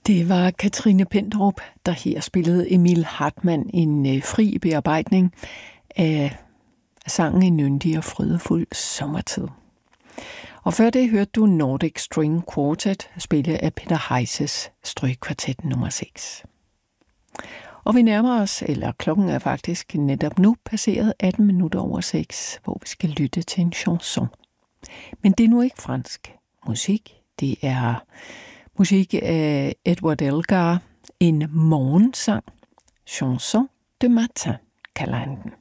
Det var Katrine Pendrup, der her spillede Emil Hartmann en fri bearbejdning af sangen En yndig og frydefuld sommertid. Og før det hørte du Nordic String Quartet spille af Peter Heises Strygekvartet nummer 6. Og vi nærmer os, eller klokken er faktisk netop nu passeret 18 minutter over 6, hvor vi skal lytte til en chanson. Men det er nu ikke fransk musik, det er musik af Edward Elgar, en morgensang, chanson de matin, kalder han den.